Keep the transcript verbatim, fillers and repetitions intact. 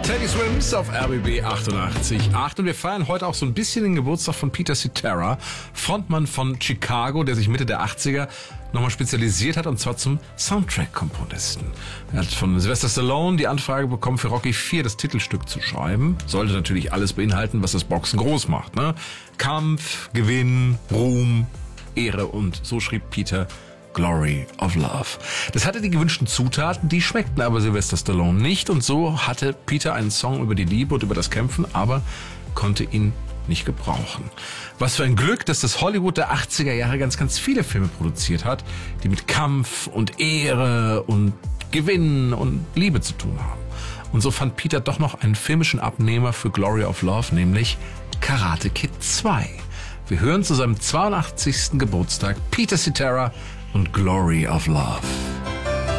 Teddy Swims auf R B B achtundachtzig Komma acht und wir feiern heute auch so ein bisschen den Geburtstag von Peter Cetera, Frontmann von Chicago, der sich Mitte der achtziger nochmal spezialisiert hat, und zwar zum Soundtrack-Komponisten. Er hat von Sylvester Stallone die Anfrage bekommen, für Rocky vier das Titelstück zu schreiben. Sollte natürlich alles beinhalten, was das Boxen groß macht, ne? Kampf, Gewinn, Ruhm, Ehre, und so schrieb Peter Glory of Love. Das hatte die gewünschten Zutaten, die schmeckten aber Sylvester Stallone nicht, und so hatte Peter einen Song über die Liebe und über das Kämpfen, aber konnte ihn nicht gebrauchen. Was für ein Glück, dass das Hollywood der achtziger Jahre ganz, ganz viele Filme produziert hat, die mit Kampf und Ehre und Gewinn und Liebe zu tun haben. Und so fand Peter doch noch einen filmischen Abnehmer für Glory of Love, nämlich Karate Kid zwei. Wir hören zu seinem zweiundachtzigsten Geburtstag Peter Cetera und Glory of Love.